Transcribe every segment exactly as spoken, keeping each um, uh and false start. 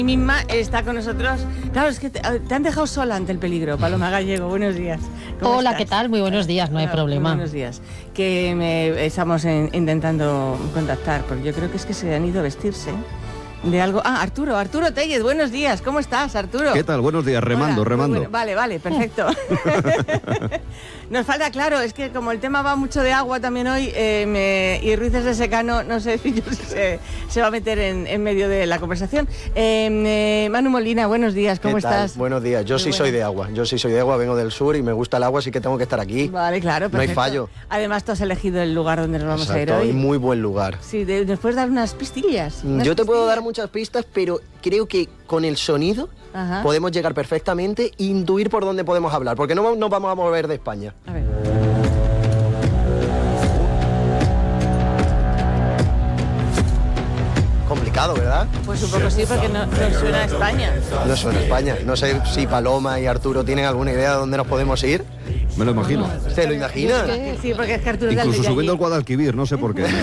Misma está con nosotros. Claro, es que te, te han dejado sola ante el peligro. Paloma Gallego, buenos días. Hola, estás? ¿qué tal? Muy buenos días, no hay Claro, problema. Buenos días. Que me, estamos en, intentando contactar, porque yo creo que es que se han ido a vestirse de algo. Ah, Arturo, Arturo Tellez, buenos días. ¿Cómo estás, Arturo? ¿Qué tal? Buenos días, remando, Hola, remando. Bueno. Vale, vale, perfecto. Nos falta, claro, es que como el tema va mucho de agua también hoy, eh, me, y Ruiz de Secano, no sé si se, se va a meter en, en medio de la conversación. Eh, eh, Manu Molina, buenos días, ¿cómo ¿Qué tal? estás? Buenos días, yo Muy sí buenas. soy de agua, yo sí soy de agua, vengo del sur y me gusta el agua, así que tengo que estar aquí. Vale, claro, perfecto. No hay fallo. Además, tú has elegido el lugar donde nos vamos Exacto, a ir hoy. y muy buen lugar. Sí, de, ¿nos puedes dar unas pistillas? Unas Yo te puedo pistillas? dar muchas pistas, pero creo que con el sonido Ajá. podemos llegar perfectamente e intuir por dónde podemos hablar, porque no nos vamos a mover de España. A ver. Complicado, ¿verdad? Pues un poco sí, porque no, no suena a España. No suena a España. No sé si Paloma y Arturo tienen alguna idea de dónde nos podemos ir. Me lo imagino. ¿Se lo imaginan? Sí, porque es que Arturo es de Incluso allí. subiendo al Guadalquivir, no sé por qué.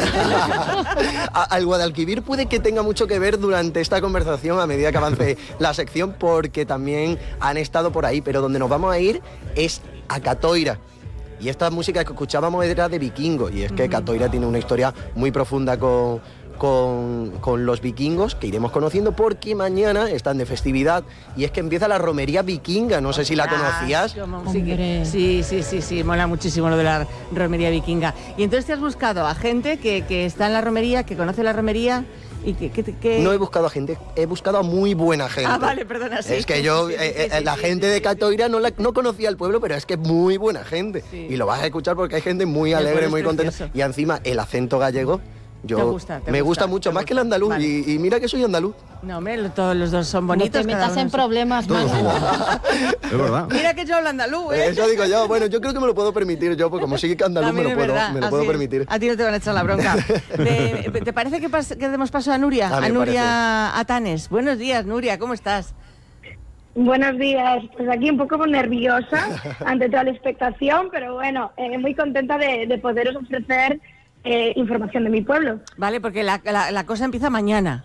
A- Al Guadalquivir puede que tenga mucho que ver durante esta conversación a medida que avance la sección, porque también han estado por ahí, pero donde nos vamos a ir es a Catoira. Y esta música que escuchábamos era de vikingo, y es que Catoira tiene una historia muy profunda con, con, con los vikingos, que iremos conociendo porque mañana están de festividad, y es que empieza la romería vikinga, no sé si la Ah, conocías. como- sí, que- Hombre. sí, sí, sí, sí, mola muchísimo lo de la romería vikinga. Y entonces te has buscado a gente que, que está en la romería, que conoce la romería y que... que, que... No he buscado a gente, he buscado a muy buena gente. Ah, vale, perdona, sí. Es que yo, Sí, sí, eh, sí, eh, sí, la sí, gente sí, de sí. Catoira no, la, no conocía el pueblo, pero es que es muy buena gente. Sí. Y lo vas a escuchar porque hay gente muy El alegre, pueblo muy es contenta. precioso. Y encima el acento gallego, yo Te gusta, te me gusta, gusta mucho, te más gusta. que el andaluz. Vale. Y, y mira que soy andaluz. No, hombre, lo- todos los dos son No bonitos. te cada metas uno en su- problemas, Todos Manu. Es verdad. Mira que yo hablo andaluz, ¿eh? Eso digo yo. Bueno, yo creo que me lo puedo permitir yo, porque como soy que andaluz me También lo es puedo, verdad, me lo así puedo es. permitir. A ti no te van a echar la bronca. De- ¿Te parece que, pas- que demos paso a Nuria? A mí A me Nuria Atanes. Buenos días, Nuria, ¿cómo estás? Buenos días, pues aquí un poco nerviosa ante toda la expectación, pero bueno, eh, muy contenta de, de poderos ofrecer eh, información de mi pueblo. Vale, porque la, la- la cosa empieza mañana.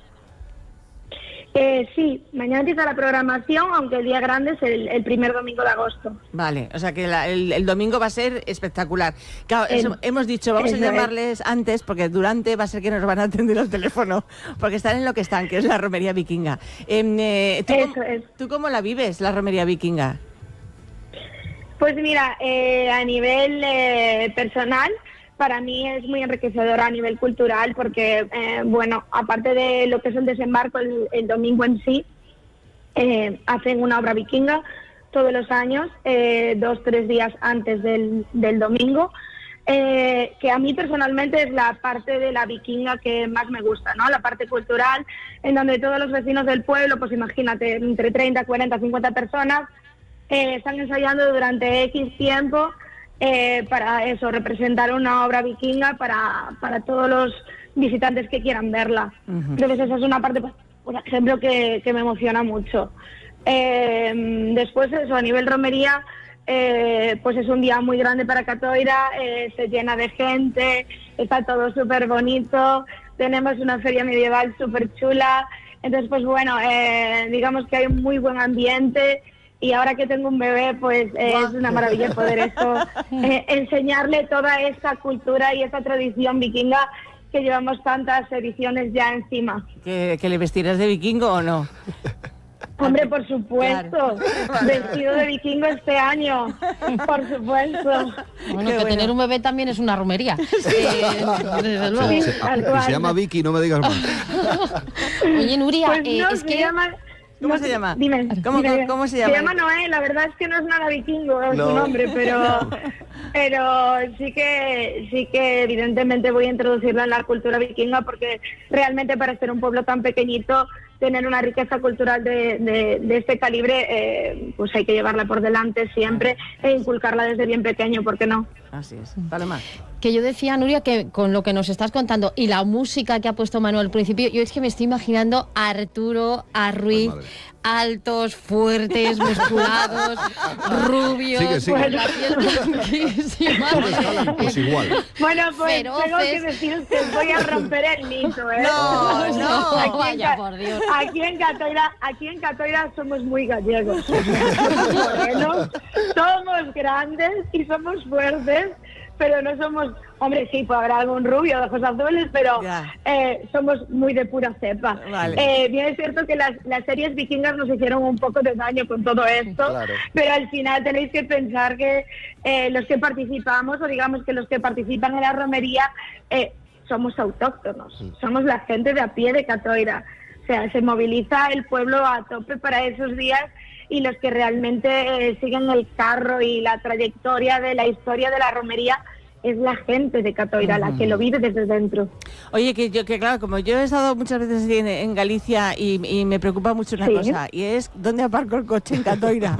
Eh, sí, mañana empieza la programación, aunque el día grande es el, el primer domingo de agosto. Vale, o sea que la- el, el domingo va a ser espectacular. Claro, El- eso- hemos dicho, vamos a eso es. llamarles antes, porque durante va a ser que nos van a atender al teléfono, porque están en lo que están, que es la romería vikinga. Em, eh, ¿tú, Eso cómo, es. ¿Tú cómo la vives, la romería vikinga? Pues mira, eh, a nivel eh, personal, para mí es muy enriquecedora a nivel cultural porque, eh, bueno, aparte de lo que es el desembarco el, el domingo en sí, eh, hacen una obra vikinga todos los años, eh, dos, tres días antes del, del domingo, eh, que a mí personalmente es la parte de la vikinga que más me gusta, ¿no? La parte cultural, en donde todos los vecinos del pueblo, pues imagínate, entre treinta, cuarenta, cincuenta personas, eh, están ensayando durante X tiempo eh, para eso, representar una obra vikinga para, para todos los visitantes que quieran verla. Ujú. Entonces esa es una parte, pues, por ejemplo, que, que me emociona mucho. Eh, después eso, a nivel romería, eh, pues es un día muy grande para Catoira, eh, se llena de gente, está todo súper bonito, tenemos una feria medieval súper chula, entonces pues bueno, eh, digamos que hay un muy buen ambiente. Y ahora que tengo un bebé, pues eh, es una maravilla poder esto, eh, enseñarle toda esta cultura y esta tradición vikinga que llevamos tantas ediciones ya encima. ¿Que, que le vestirás de vikingo o no? Hombre, por supuesto, Claro. vestido de vikingo este año, por supuesto. Bueno, Qué que bueno. tener un bebé también es una romería. Eh, desde luego. Sí, Se, tal y cual. se llama Vicky, no me digas más. Oye, Nuria, Pues eh, no, es se que... llama... ¿Cómo no se sé, llama? Dime. ¿Cómo- dime, cómo- dime. cómo se llama? Se llama Noé, la verdad es que no es nada vikingo No. su nombre, pero pero sí que sí que evidentemente voy a introducirlo en la cultura vikinga porque realmente para ser un pueblo tan pequeñito, tener una riqueza cultural de, de, de este calibre, eh, pues hay que llevarla por delante siempre e inculcarla desde bien pequeño, ¿por qué no? Así es. Paloma. que yo decía, Nuria, que con lo que nos estás contando y la música que ha puesto Manuel al principio, yo es que me estoy imaginando a Arturo, a Ruiz, Pues altos, fuertes, musculados, rubios, Sigue, sigue. con la piel blanquísima. Pues igual. Bueno, pues Feroces. tengo que decir que voy a romper el mito, ¿eh? No, no, Aquí en vaya, Ca- por Dios. Aquí en Catoira, aquí en Catoira somos muy gallegos. Somos morenos, somos grandes y somos fuertes, pero no somos, hombre, sí, puede haber algún rubio de ojos azules, pero Ya. eh, somos muy de pura cepa. Vale. Eh, bien es cierto que las, las series vikingas nos hicieron un poco de daño con todo esto, Claro. pero al final tenéis que pensar que eh, los que participamos, o digamos que los que participan en la romería, eh, somos autóctonos, somos la gente de a pie de Catoira. O sea, se moviliza el pueblo a tope para esos días y los que realmente eh, siguen el carro y la trayectoria de la historia de la romería es la gente de Catoira, la que lo vive desde dentro. Oye, que yo, que claro, como yo he estado muchas veces en, en Galicia y, y me preocupa mucho una Sí. cosa, y es ¿dónde aparco el coche en Catoira?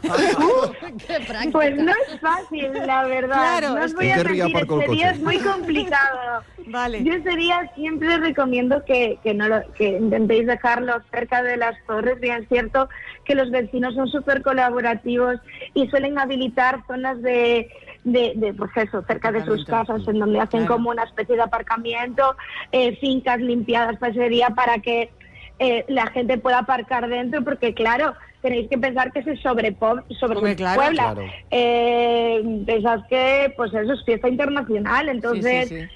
Qué práctica. Pues no es fácil, la verdad. Claro, no es os que- voy a ¿En qué ría mentir, aparco el este día coche? es muy complicado. Vale. Yo ese día siempre recomiendo que, que, no lo, que intentéis dejarlo cerca de las torres. Bien es cierto que los vecinos son súper colaborativos y suelen habilitar zonas de, de, de pues eso, cerca de sus Aparcamiento. casas, en donde hacen Claro. como una especie de aparcamiento, eh, fincas limpiadas para ese día para que eh, la gente pueda aparcar dentro, porque claro, tenéis que pensar que se sobrepo sobre Hombre, claro. Puebla. Claro. Eh, pensad que pues eso es fiesta internacional, entonces Sí, sí, sí.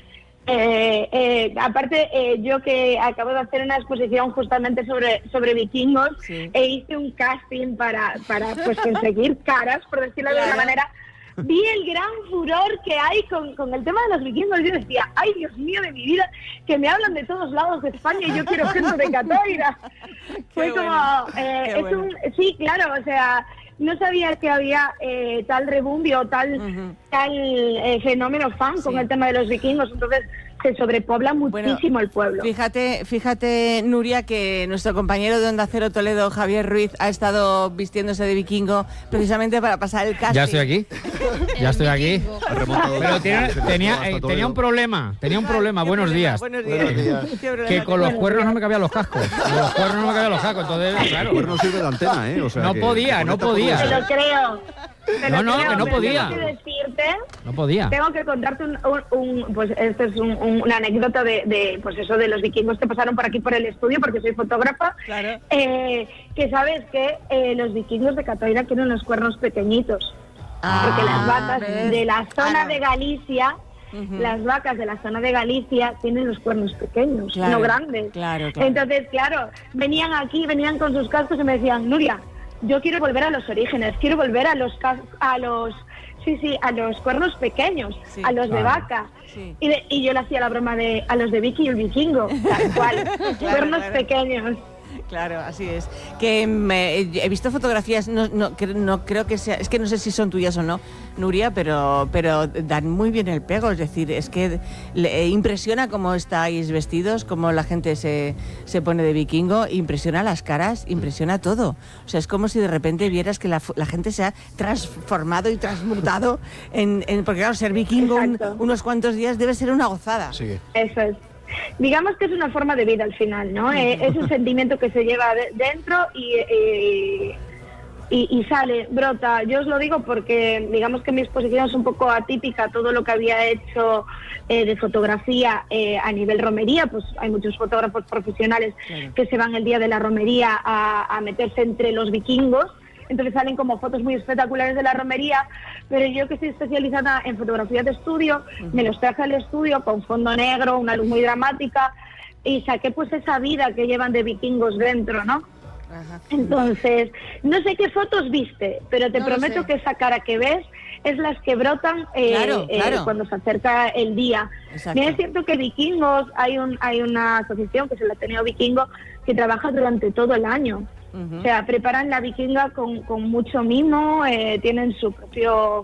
Eh, eh, aparte, eh, yo que acabo de hacer una exposición justamente sobre, sobre vikingos, Sí. e hice un casting para, para pues, conseguir caras, por decirlo de Claro. alguna manera. Vi el gran furor que hay con, con el tema de los vikingos. Yo decía, ay, Dios mío de mi vida, que me hablan de todos lados de España y yo quiero gente de Catoira. Fue como, bueno, eh, qué es bueno. un, sí, claro, o sea, no sabía que había eh, tal rebumbio, tal, Ujú. tal eh, fenómeno fan con Sí. el tema de los vikingos, entonces se sobrepobla Bueno, muchísimo el pueblo. Fíjate, fíjate, Nuria, que nuestro compañero de Onda Cero Toledo, Javier Ruiz, ha estado vistiéndose de vikingo precisamente para pasar el casting. Ya estoy aquí. Ya estoy aquí. Ha remontado Pero desde- tiene- desde tenía, hasta eh, Toledo. tenía un problema. Tenía un problema. ¿Qué Buenos problema? días. Buenos Buenos días. días. ¿Qué problema Que con tiene? los cuernos no me cabían los cascos. Con los cuernos no me cabían los cascos. Entonces, claro. Pues no sirve de antena, ¿eh? O sea No que podía, te no conecta por podía. Te U S B. lo creo. Te No, lo no, creo, que no pero podía. Tengo que decirte, No podía. tengo que contarte un, un- un- pues esto es un- un- una anécdota de, de, pues eso de los vikingos que pasaron por aquí por el estudio, porque soy fotógrafa. Claro. Eh, que sabes que eh, los vikingos de Catoira tienen los cuernos pequeñitos. Porque las vacas ¿ves? de la zona Claro. de Galicia, Ujú. las vacas de la zona de Galicia tienen los cuernos pequeños, Claro, no grandes. claro, claro. Entonces, claro, venían aquí, venían con sus cascos y me decían, Nuria, yo quiero volver a los orígenes, quiero volver a los cas- a los sí, sí, a los cuernos pequeños, Sí. a los de Claro. vaca. Sí. Y, de- y yo le hacía la broma de a los de Vicky y el vikingo, tal cual, cuernos claro. pequeños. Claro, así es. Que me- he visto fotografías, no, no, cre- no creo que sea, es que no sé si son tuyas o no, Nuria, pero, pero dan muy bien el pego, es decir, es que le, impresiona cómo estáis vestidos, cómo la gente se, se pone de vikingo, impresiona las caras, impresiona todo. O sea, es como si de repente vieras que la, fu- la gente se ha transformado y transmutado en, en- porque claro, ser vikingo un- Exacto. unos cuantos días debe ser una gozada. Sí. Eso es. Digamos que es una forma de vida al final, ¿no? Eh, es un sentimiento que se lleva de- dentro y, eh, y, y sale, brota. Yo os lo digo porque digamos que mi exposición es un poco atípica. Todo lo que había hecho eh, de fotografía eh, a nivel romería, pues hay muchos fotógrafos profesionales Claro. que se van el día de la romería a, a meterse entre los vikingos. Entonces salen como fotos muy espectaculares de la romería, pero yo que estoy especializada en fotografía de estudio, me los traje al estudio con fondo negro, una luz muy dramática, y saqué pues esa vida que llevan de vikingos dentro, ¿no? Ajá. Entonces, no sé qué fotos viste, pero te No lo prometo sé. que esa cara que ves es las que brotan eh, Claro, eh, claro. cuando se acerca el día. Exacto. Bien es cierto que Vikingos, hay un hay una asociación que es el Ateneo Vikingo que trabaja durante todo el año. Ujú. O sea, preparan la vikinga con, con mucho mimo, eh, tienen su propio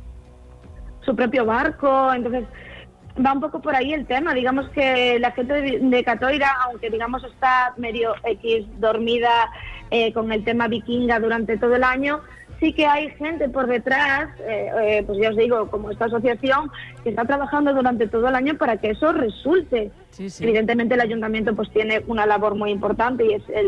su propio barco, entonces va un poco por ahí el tema. Digamos que la gente de, de Catoira, aunque digamos está medio X dormida eh, con el tema vikinga durante todo el año, sí que hay gente por detrás, eh, eh, pues ya os digo, como esta asociación, que está trabajando durante todo el año para que eso resulte. Sí, sí. Evidentemente el ayuntamiento pues tiene una labor muy importante y es el